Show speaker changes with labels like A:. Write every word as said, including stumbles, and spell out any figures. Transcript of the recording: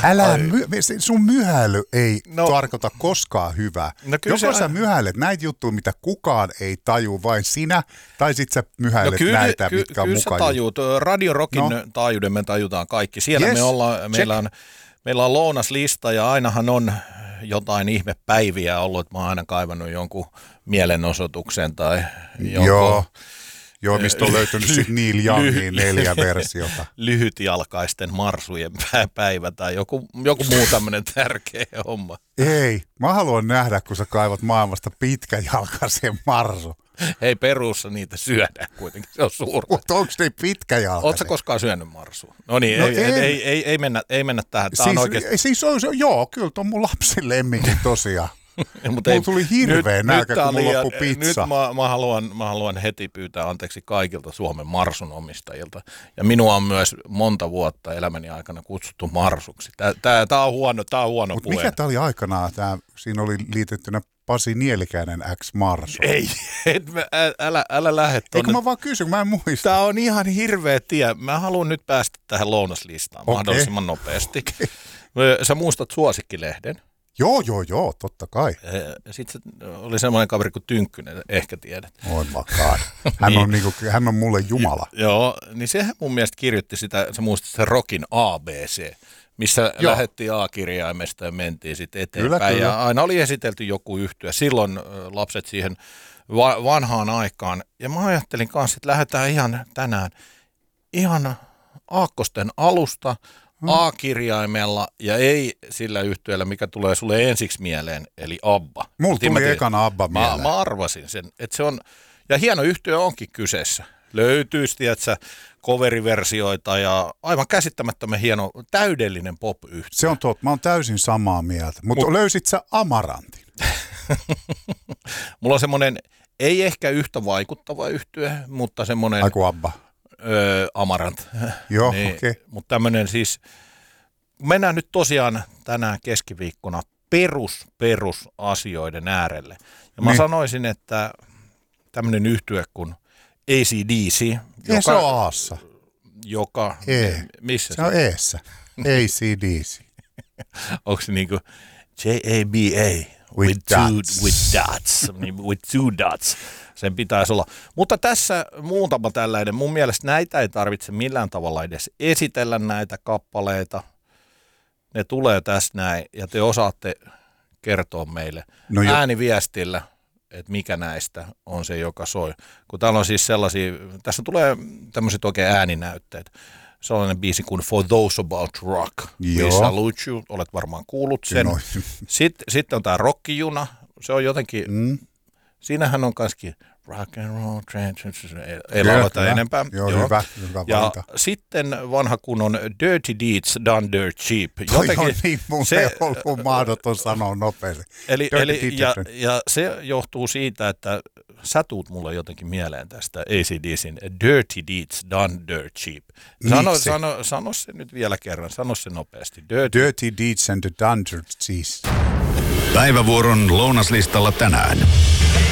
A: Älä, my, sun myhäily ei
B: no,
A: tarkoita koskaan hyvää. No Joko se, sä myhäilet näitä juttuja, mitä kukaan ei taju, vain sinä, tai sit sä myhäilet no kyllä, näitä, ky, mitkä on mukaan.
B: Kyllä sä tajuut. Radio Rockin no. taajuuden me tajutaan kaikki. Siellä yes. me ollaan, meillä on, meillä on lounaslista ja ainahan on jotain ihmepäiviä ollut, että mä oon aina kaivannut jonkun mielenosoituksen tai jonkun...
A: Joo. Joo, mistä on löytynyt sitten Neil Youngin neljä versiota.
B: Lyhytjalkaisten marsujen päivä tai joku, joku muu tämmöinen tärkeä homma.
A: Ei, mä haluan nähdä, kun sä kaivat maailmasta pitkäjalkaisen marsu.
B: Hei, perussa niitä syödään kuitenkin, se on suurta.
A: Mutta onko ne pitkäjalkainen?
B: Ootko sä koskaan syönyt marsua? No niin, no ei, ei, ei, ei, ei, mennä, ei mennä tähän. Tää
A: siis,
B: on oikeasti...
A: siis on, joo, kyllä tuon mun lapsen lemminkin tosiaan. Mulla tuli hirveä nälkä, kun mulla loppui pizza.
B: Nyt mä, mä, haluan, mä haluan heti pyytää anteeksi kaikilta Suomen marsun omistajilta. Ja minua on myös monta vuotta elämäni aikana kutsuttu marsuksi. Tää, tää, tää on huono, tää on huono
A: Mut
B: puhe.
A: Mikä tää oli aikanaan? Tää, siinä oli liitettynä Pasi Nielikäinen X Marsu.
B: Ei, et mä, älä, älä lähde tuonne.
A: Eikö mä vaan kysyn, mä en muista.
B: Tää on ihan hirveä tie. Mä haluan nyt päästä tähän lounaslistaan okay. mahdollisimman nopeasti. Okay. Sä muistat Suosikkilehden?
A: Joo, joo, joo, totta kai.
B: Sitten oli semmoinen kaveri kuin Tynkkynen, ehkä tiedät.
A: Oi makaan. Hän, niin, on niinku, hän on mulle jumala.
B: Joo, niin sehän mun mielestä kirjoitti sitä, sä muistat sen Rockin A B C, missä joo. lähdettiin A-kirjaimesta ja mentiin sitten eteenpäin. Kyllä, kyllä. Ja aina oli esitelty joku yhtye. Silloin lapset siihen va- vanhaan aikaan. Ja mä ajattelin kanssa, että lähdetään ihan tänään ihan Aakkosten alusta, A-kirjaimella ja ei sillä yhtyeellä, mikä tulee sulle ensiksi mieleen, eli ABBA.
A: Mulla tuli tiedä, ekana ABBA mieleen.
B: Mä, mä arvasin sen, että se on, ja hieno yhtye onkin kyseessä. Löytyisi, tiedätkö, coveriversioita ja aivan käsittämättömän hieno, täydellinen pop-yhtye.
A: Se on totta, mä oon täysin samaa mieltä, mutta Mut, löysit sä Amarantin?
B: Mulla on semmoinen, ei ehkä yhtä vaikuttava yhtye, mutta semmoinen...
A: Aiku ABBA.
B: Öö, Amarant.
A: Joo,
B: niin,
A: okei. Okay.
B: Mutta tämmöinen siis, mennään nyt tosiaan tänään keskiviikkona perus, perusasioiden äärelle. Ja mä niin. sanoisin, että tämmöinen yhtye kuin A C D C.
A: Joka, se on Aassa.
B: Joka,
A: E.
B: missä
A: se?
B: Se
A: on Eessä. A C D C.
B: Onko se niin kuin J A B A?
A: With,
B: with,
A: dots.
B: Two, with dots. With two dots. Sen pitäisi olla. Mutta tässä muutama tällainen. Mun mielestä näitä ei tarvitse millään tavalla edes esitellä näitä kappaleita. Ne tulee tässä näin ja te osaatte kertoa meille no ääniviestillä, että mikä näistä on se, joka soi. Kun täällä on siis sellaisia, tässä tulee tämmöiset oikein ääninäytteet. Sellainen biisi kuin For Those About Rock. We Salute You, olet varmaan kuullut sen. No. Sitten, sitten on tämä rockijuna. Se on jotenkin, mm. siinähän on kaskin rock and roll, ei, ei lauleta enempää.
A: Joo, Joo. Hyvä, hyvä
B: ja sitten vanha kunnon Dirty Deeds Done Dirt Cheap.
A: Jotenkin, toi on niin, mun se, ei ollut mahdoton sanoa nopeasti.
B: Eli, eli, ja, ja se johtuu siitä, että sä tuut mulle jotenkin mieleen tästä A C D C:n Dirty Deeds Done Dirt Cheap. Sano, sano, sano se nyt vielä kerran, sano se nopeasti.
A: Dirty, Dirty Deeds and the Done Dirt Cheap.
C: Päivävuoron lounaslistalla tänään.